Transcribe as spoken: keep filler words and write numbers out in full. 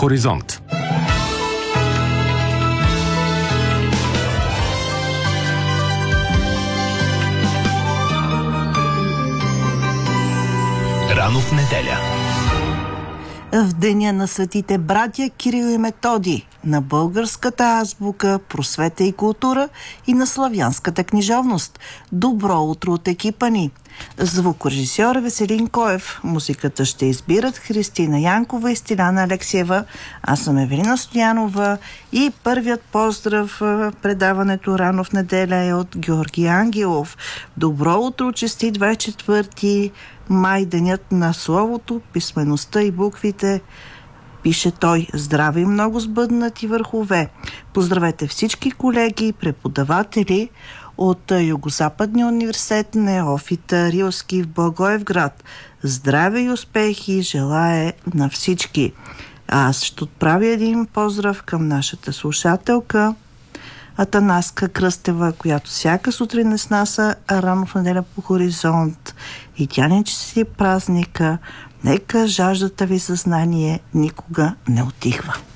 Хоризонт. Рано в неделя. В деня на светите братя Кирил и Методий, на българската азбука, просвета и култура и на славянската книжовност. Добро утро от екипа ни! Звукорежисьор Веселин Коев. Музиката ще избират Христина Янкова и Стиляна Алексиева. Аз съм Евелина Стоянова и първият поздрав в предаването Рано в неделя е от Георги Ангелов. Добро утро, чести двадесет и четвърти май, денят на словото, писмеността и буквите. Пише той: здраве и много сбъднати върхове. Поздравете всички колеги и преподаватели от Югозападния университет Неофита Рилски в Благоевград. Здраве и успехи желае на всички. Аз ще отправя един поздрав към нашата слушателка Атанаска Кръстева, която всяка сутрин е с нас рано в неделя по Хоризонт. И тя ни чести празника. Нека жаждата ви съзнание никога не утихва.